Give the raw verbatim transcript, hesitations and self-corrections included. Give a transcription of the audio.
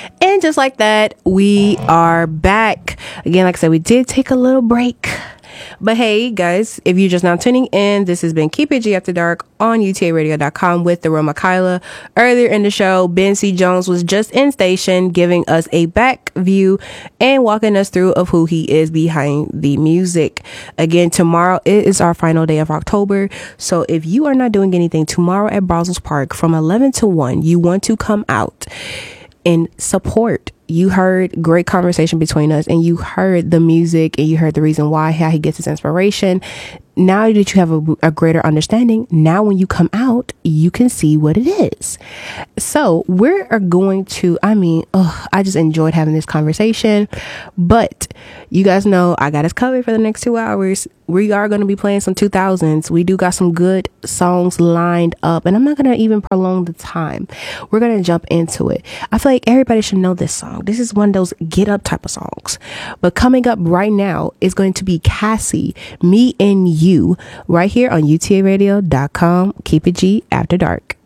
And just like that, we are back. Again, like I said, we did take a little break. But hey, guys, if you're just now tuning in, this has been Keep It G After Dark on U T A radio dot com with the Roma Kyla. Earlier in the show, Ben C. Jones was just in station giving us a back view and walking us through of who he is behind the music. Again, tomorrow it is our final day of October. So if you are not doing anything tomorrow at Brazos Park from eleven to one, you want to come out and support. You heard great conversation between us, and you heard the music, and you heard the reason why, how he gets his inspiration. Now that you have a, a greater understanding, now when you come out, you can see what it is. So we are going to, I mean, oh, I just enjoyed having this conversation, but you guys know I got us covered for the next two hours. We are going to be playing some two thousands. We do got some good songs lined up, and I'm not going to even prolong the time. We're going to jump into it. I feel like everybody should know this song. This is one of those get up type of songs. But coming up right now is going to be Cassie, Me and You, right here on U T A radio dot com. Keep it G After Dark.